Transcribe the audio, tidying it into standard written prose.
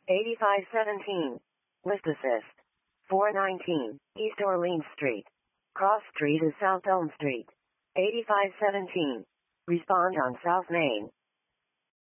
8517. List assist. 419. East Orleans Street. Cross Street is South Elm Street. 8517. Respond on South Main.